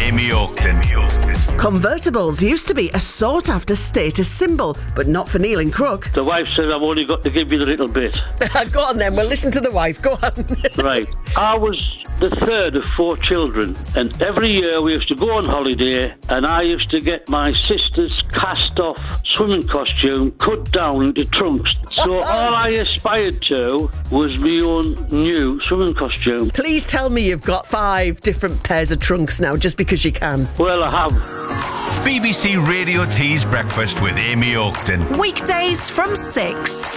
Amy Oakton. Convertibles used to be a sought-after status symbol, but not for Neil and Crook. The wife said, I've only got to give you the little bit. Go on then, we'll listen to the wife. Go on. Right. I was the third of 4 children, and every year we used to go on holiday, and I used to get my sister's cast-off swimming costume cut down into trunks. So all I aspired to was my own new swimming costume. Please tell me you've got 5 different pairs of trunks now, just because you can. Well, I have. BBC Radio T's Breakfast with Amy Oakton. Weekdays from 6.